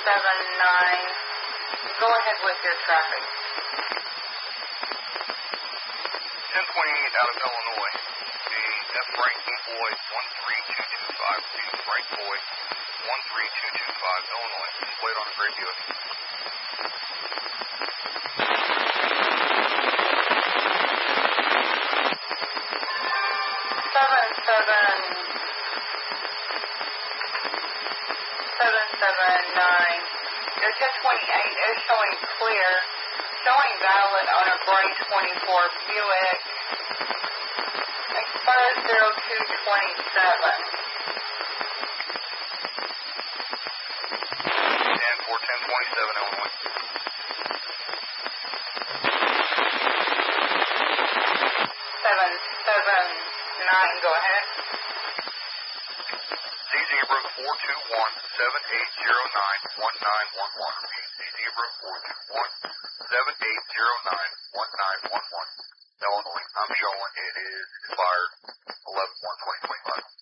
Go ahead with your traffic. 1028 out of Illinois. The F Franklin Boyd 13225. C Frank Boyd 13225 Illinois. Displayed on a gray Buick. 779. Your 1028 is showing clear, showing valid on a gray 24 Buick. Expires 0227. And for 1027 Illinois. 779, go ahead. Z Zebra 421-7809-1911. Repeat, Z Zebra 421-7809-1911. Illinois. I'm showing it is expired 11/1/20.